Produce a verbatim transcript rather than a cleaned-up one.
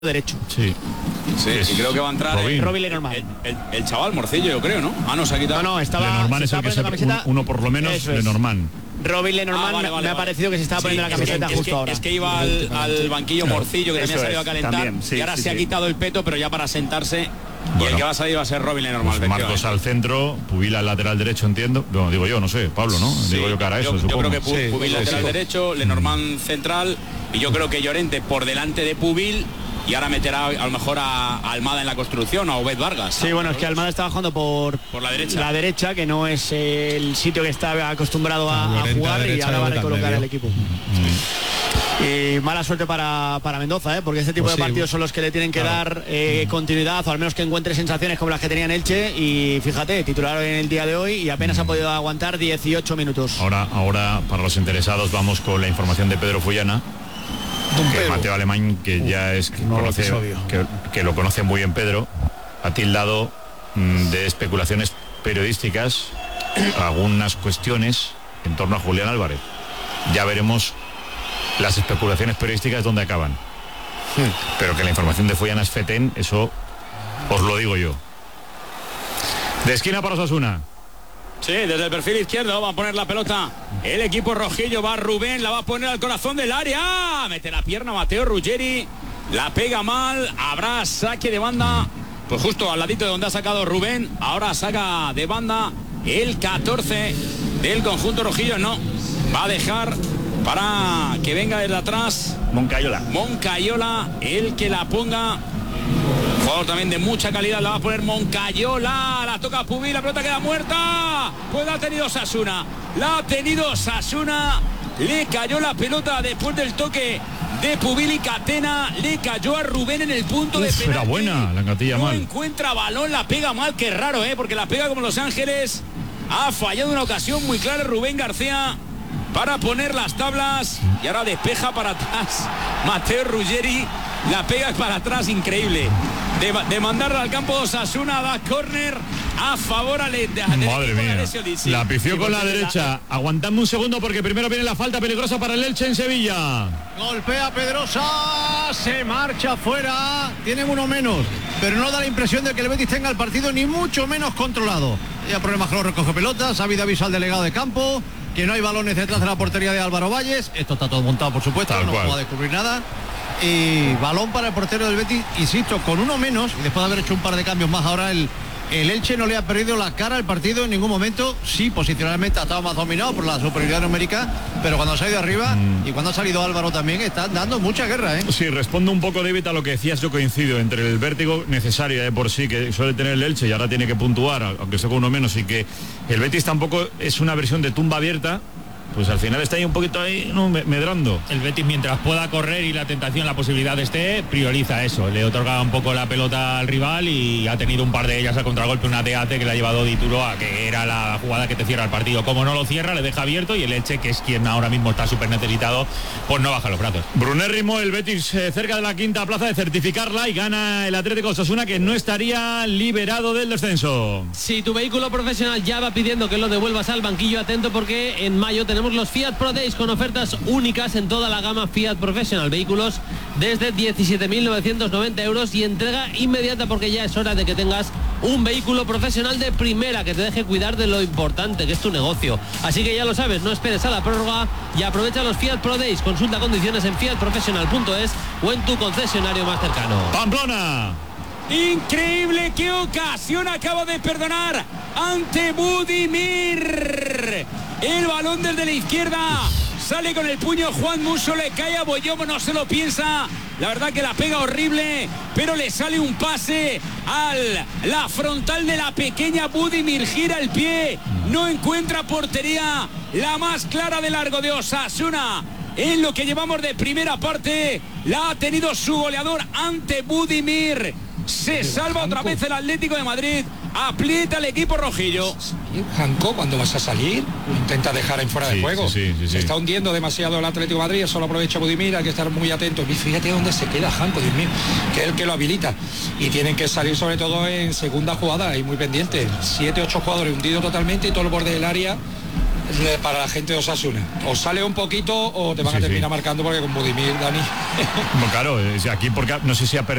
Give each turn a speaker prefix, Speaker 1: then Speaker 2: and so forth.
Speaker 1: derecho.
Speaker 2: Sí.
Speaker 3: Sí, y creo que va a entrar
Speaker 2: Robin.
Speaker 1: Robin Lenormand.
Speaker 3: El, el, el chaval Morcillo, yo creo, ¿no? Ah, no, se ha quitado.
Speaker 1: No, no, estaba.
Speaker 2: Lenormand
Speaker 1: se
Speaker 2: es el que
Speaker 1: estaba
Speaker 2: se
Speaker 1: poniendo la
Speaker 2: uno, uno por lo menos,
Speaker 1: Eso es.
Speaker 2: Lenormand.
Speaker 1: Robin Lenormand
Speaker 3: Ah, vale,
Speaker 1: me-
Speaker 3: vale,
Speaker 1: me ha
Speaker 3: vale.
Speaker 1: parecido que se estaba
Speaker 3: Sí,
Speaker 1: poniendo la
Speaker 3: es que-
Speaker 1: camiseta
Speaker 3: es
Speaker 1: justo
Speaker 3: que,
Speaker 1: ahora.
Speaker 3: Es que iba al, al banquillo
Speaker 2: Claro.
Speaker 3: Morcillo, que también
Speaker 2: Eso
Speaker 3: ha salido a
Speaker 2: es,
Speaker 3: calentar.
Speaker 2: también, sí,
Speaker 3: y ahora
Speaker 2: sí,
Speaker 3: se ha
Speaker 2: sí.
Speaker 3: quitado el peto, pero ya para sentarse. Y
Speaker 2: Bueno.
Speaker 3: el que va a salir va a ser Robin Lenormand.
Speaker 2: Pues Marcos al centro, Pubila al lateral derecho, entiendo. Bueno, digo yo, no sé, Pablo, ¿no?
Speaker 3: Sí,
Speaker 2: digo yo cara a eso,
Speaker 3: yo, yo
Speaker 2: supongo.
Speaker 3: creo que Pu-
Speaker 2: Sí,
Speaker 3: Pubil
Speaker 2: sí,
Speaker 3: lateral
Speaker 2: sí.
Speaker 3: derecho, Lenormand central, y yo creo que Llorente por delante de Pubil, y ahora meterá a lo mejor a, a Almada en la construcción, a Obed Vargas.
Speaker 1: Sí, bueno, es que Almada está bajando por,
Speaker 3: Por la derecha.
Speaker 1: la derecha, que no es el sitio que está acostumbrado a, a
Speaker 4: Llorente a
Speaker 1: jugar, y
Speaker 4: derecha,
Speaker 1: ahora va a
Speaker 4: Llorente al
Speaker 1: recolocar
Speaker 4: medio.
Speaker 1: el equipo. Y mala suerte para, para Mendoza, ¿eh? Porque este tipo
Speaker 4: Pues
Speaker 1: de
Speaker 4: sí,
Speaker 1: partidos son los que le tienen que
Speaker 4: claro.
Speaker 1: dar eh, continuidad, o al menos que encuentre sensaciones como las que tenía en Elche. Y fíjate, titular en el día de hoy y apenas ha podido aguantar dieciocho minutos.
Speaker 2: Ahora, ahora, para los interesados, vamos con la información de Pedro Fullana, que Mateo Alemán, que ya es que,
Speaker 4: nuevo
Speaker 2: conoce,
Speaker 4: episodio.
Speaker 2: que, que lo conoce muy bien Pedro, ha tildado mm, de especulaciones periodísticas algunas cuestiones en torno a Julián Álvarez. Ya veremos las especulaciones periodísticas dónde acaban. Pero que la información de Fullana es fetén, eso os lo digo yo. De esquina para Osasuna.
Speaker 3: Sí, desde el perfil izquierdo va a poner la pelota. El equipo rojillo va Rubén, la va a poner al corazón del área. Mete la pierna Mateo Ruggeri, la pega mal, habrá saque de banda. Pues justo al ladito de donde ha sacado Rubén, ahora saca de banda el catorce del conjunto rojillo. No, va a dejar para que venga desde atrás
Speaker 2: Moncayola.
Speaker 3: Moncayola, el que la ponga. Jugador también de mucha calidad, la va a poner Moncayola, la toca Pubil, la pelota queda muerta. Pues la ha tenido Osasuna, la ha tenido Osasuna, le cayó la pelota después del toque de Pubil y Catena, le cayó a Rubén en el punto
Speaker 2: Uf,
Speaker 3: de penalti.
Speaker 2: era buena, la engatilla
Speaker 3: no
Speaker 2: mal.
Speaker 3: encuentra balón, la pega mal, qué raro, ¿eh? Porque la pega como Los Ángeles. Ha fallado una ocasión muy clara Rubén García para poner las tablas, y ahora despeja para atrás Mateo Ruggeri, la pega para atrás, increíble, de, de mandarla al campo de Osasuna, da córner a favor al de, de
Speaker 2: Madre mía, la pifió con la derecha. Aguantadme un segundo porque primero viene la falta peligrosa para el Elche en Sevilla.
Speaker 5: Golpea Pedrosa, se marcha fuera, tienen uno menos, pero no da la impresión de que el Betis tenga el partido ni mucho menos controlado. Ya problemas con los recoge pelotas, ha habido aviso al delegado de campo, que no hay balones detrás de la portería de Álvaro Valles. Esto está todo montado, por supuesto,
Speaker 2: Tal
Speaker 5: no
Speaker 2: cual.
Speaker 5: va a descubrir nada. Y balón para el portero del Betis, insisto, con uno menos, y después de haber hecho un par de cambios más, ahora el, el Elche no le ha perdido la cara al partido en ningún momento. Sí, posicionalmente ha estado más dominado por la superioridad numérica, pero cuando se ha ido arriba
Speaker 2: Mm.
Speaker 5: y cuando ha salido Álvaro también, están dando mucha guerra, ¿eh?
Speaker 2: Sí, respondo un poco, David, a lo que decías. Yo coincido entre el vértigo necesario de por sí que suele tener el Elche y ahora tiene que puntuar, aunque sea con uno menos, y que el Betis tampoco es una versión de tumba abierta. Pues al final está ahí un poquito ahí, no, me- medrando.
Speaker 6: El Betis, mientras pueda correr y la tentación, la posibilidad esté, prioriza eso. Le otorga un poco la pelota al rival y ha tenido un par de ellas a contragolpe, una de Ate que le ha llevado Dituro a que era la jugada que te cierra el partido. Como no lo cierra, le deja abierto, y el Elche, que es quien ahora mismo está súper necesitado, pues no baja los brazos.
Speaker 2: Brunérrimo, el Betis eh, cerca de la quinta plaza de certificarla, y gana el Atlético Osasuna, que no estaría liberado del descenso.
Speaker 7: Si tu vehículo profesional ya va pidiendo que lo devuelvas al banquillo, atento, porque en mayo tenemos los Fiat Pro Days con ofertas únicas en toda la gama Fiat Professional. Vehículos desde diecisiete mil novecientos noventa euros y entrega inmediata, porque ya es hora de que tengas un vehículo profesional de primera que te deje cuidar de lo importante que es tu negocio. Así que ya lo sabes, no esperes a la prórroga y aprovecha los Fiat Pro Days. Consulta condiciones en fiat professional punto es o en tu concesionario más cercano.
Speaker 2: Pamplona.
Speaker 3: Increíble, qué ocasión acaba de perdonar ante Budimir. El balón desde la izquierda, sale con el puño Juan Musso, le cae a Boyomo, no se lo piensa. La verdad que la pega horrible, pero le sale un pase a la frontal de la pequeña Budimir, gira el pie, no encuentra portería, la más clara de largo de Osasuna. En lo que llevamos de primera parte, la ha tenido su goleador ante Budimir. Se salva otra vez el Atlético de Madrid, aprieta el equipo rojillo.
Speaker 4: Janko, cuando vas a salir, intenta dejar en fuera
Speaker 2: Sí,
Speaker 4: de juego.
Speaker 2: sí, sí, sí,
Speaker 4: se
Speaker 2: sí.
Speaker 4: está hundiendo demasiado el Atlético de Madrid, eso lo aprovecha Budimir, hay que estar muy atentos. Y fíjate dónde se queda Janko, Dios mío, que es el que lo habilita. Y tienen que salir sobre todo en segunda jugada y muy pendientes. Siete, ocho jugadores hundidos totalmente y todo el borde del área para la gente de Osasuna. O sale un poquito o te van
Speaker 2: Sí,
Speaker 4: a terminar
Speaker 2: sí.
Speaker 4: marcando, porque con Budimir, Dani.
Speaker 2: Bueno, claro, es aquí porque no sé si ha perdido